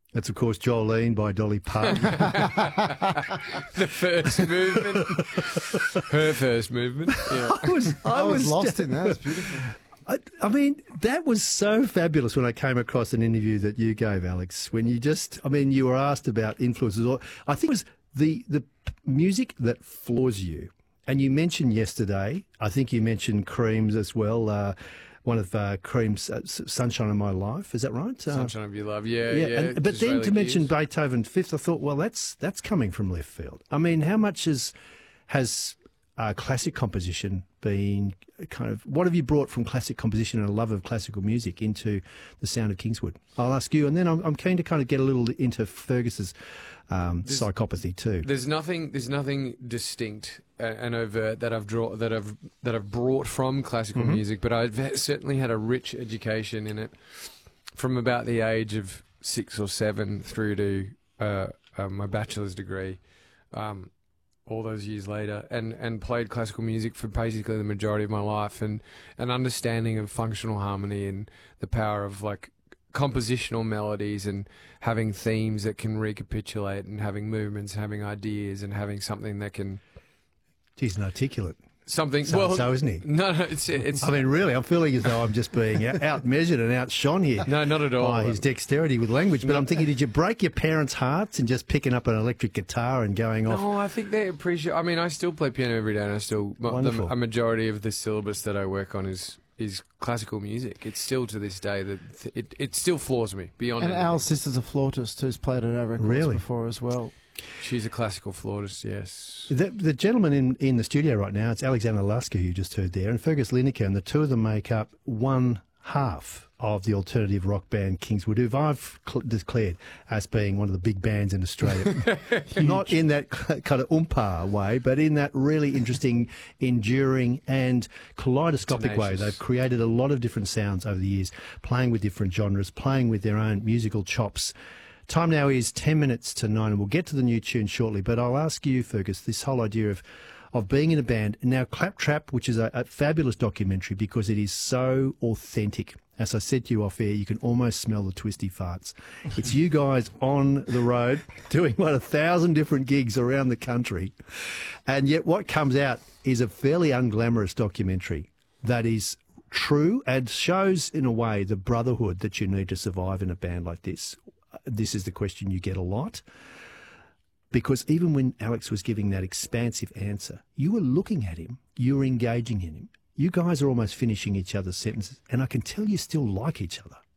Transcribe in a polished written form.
That's, of course, Jolene by Dolly Parton. The first movement. Her first movement. Yeah. I was lost in that. It's beautiful. I mean, that was so fabulous when I came across an interview that you gave, Alex, when you were asked about influences. I think it was the music that floors you. And you mentioned yesterday, I think you mentioned Cream's as well, one of Cream's Sunshine of My Life. Is that right? Sunshine of Your Love, yeah. But then to mention Beethoven Fifth, I thought, well, that's coming from left field. I mean, how much has classic composition been kind of, what have you brought from classic composition and a love of classical music into the sound of Kingswood? I'll ask you, and then I'm keen to kind of get a little into Fergus's psychopathy too. There's nothing distinct and overt that I've brought from classical music, but I've certainly had a rich education in it from about the age of 6 or 7 through to my bachelor's degree. All those years later, and played classical music for basically the majority of my life, and an understanding of functional harmony and the power of like compositional melodies and having themes that can recapitulate and having movements, having ideas, and having something that can. He's an articulate. Something so isn't he? No, it's. I mean, really, I'm feeling as though I'm just being outmeasured and outshone here. No, not at all. By his dexterity with language. But I'm thinking, did you break your parents' hearts and just picking up an electric guitar and going off? No, I think they appreciate. I mean, I still play piano every day, and I still a majority of the syllabus that I work on is classical music. It's still to this day that it still floors me beyond. And Al's sister's a flautist who's played at our records before as well. She's a classical flautist, yes. The gentleman in the studio right now, it's Alexander Lasker, who you just heard there, and Fergus Lineker, and the two of them make up one half of the alternative rock band Kingswood, who I've declared as being one of the big bands in Australia. Not in that kind of way, but in that really interesting, enduring and kaleidoscopic way. They've created a lot of different sounds over the years, playing with different genres, playing with their own musical chops. Time now is 10 minutes to 9, and we'll get to the new tune shortly, but I'll ask you, Fergus, this whole idea of being in a band. Now, Claptrap, which is a fabulous documentary because it is so authentic. As I said to you off air, you can almost smell the twisty farts. It's you guys on the road doing 1,000 different gigs around the country, and yet what comes out is a fairly unglamorous documentary that is true and shows, in a way, the brotherhood that you need to survive in a band like this. This is the question you get a lot. Because even when Alex was giving that expansive answer, you were looking at him, you were engaging in him. You guys are almost finishing each other's sentences, and I can tell you still like each other.